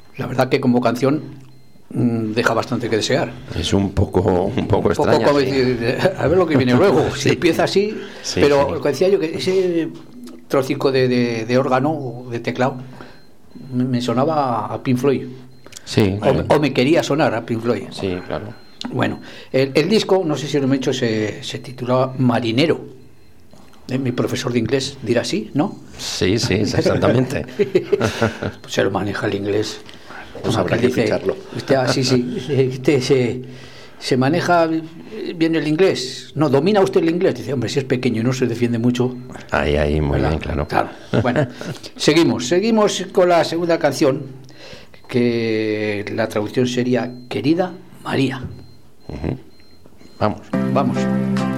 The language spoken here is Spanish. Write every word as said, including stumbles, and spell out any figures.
la verdad que como canción mmm, deja bastante que desear. Es un poco un poco un extraña. Poco como sí. decir, a ver lo que viene luego. Sí. Si empieza así, Sí, pero sí. lo que decía yo, que ese trocico de, de, de órgano, de teclado, me, me sonaba a Pink Floyd. Sí, O, sí. o me quería sonar a Pink Floyd. Sí, claro. Bueno, el, el disco, no sé si lo he hecho, se, se titulaba Marinero. Eh, mi profesor de inglés dirá así, ¿no? Sí, sí, exactamente. Pues se lo maneja el inglés. Pues habrá Aquí que ficharlo. Usted, ah, sí, sí. Usted se, se maneja bien el inglés. No, domina usted el inglés. Dice, hombre, si es pequeño y no se defiende mucho. Ahí, ahí, muy ¿verdad? bien, claro. Claro. Bueno, seguimos. Seguimos con la segunda canción, que la traducción sería Querida María. Uh-huh. Vamos. Vamos.